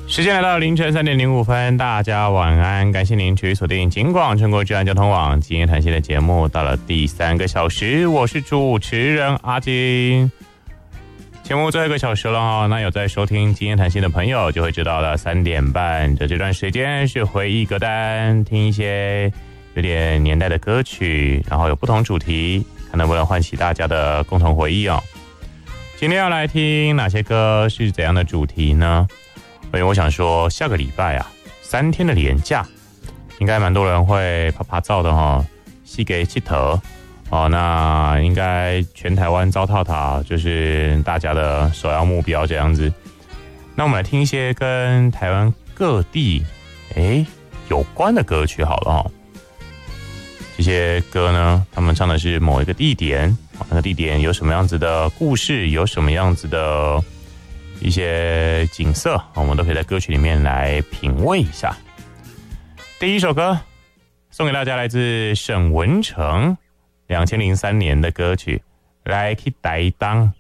时间来到凌晨3:05，大家晚安，感谢您持续锁定警广全国治安交通网今天谈心的节目，到了第3个小时，我是主持人阿金。节目最后1个小时了，那有在收听今天谈心的朋友就会知道了，3点半的这段时间是回忆歌单，听一些有点年代的歌曲，然后有不同主题，看能不能唤起大家的共同回忆哦。今天要来听哪些歌，是怎样的主题呢？所以我想说，下个礼拜啊，3天的连假，应该蛮多人会拍拍照的哈，四个佚佗哦。那应该全台湾糟蹋它，就是大家的首要目标这样子。那我们来听一些跟台湾各地有关的歌曲好了哈。这些歌呢，他们唱的是某一个地点，那个地点有什么样子的故事，有什么样子的一些景色，我们都可以在歌曲里面来品味一下。第一首歌送给大家，来自沈文程2003年的歌曲《来去台东》。